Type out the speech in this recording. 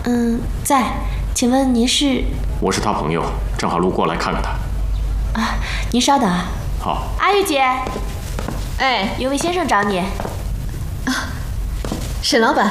在。请问您是？ 我是他朋友，正好路过来看看他。 啊，您稍等啊。 好。 阿玉姐， 哎， 有位先生找你。 沈老板，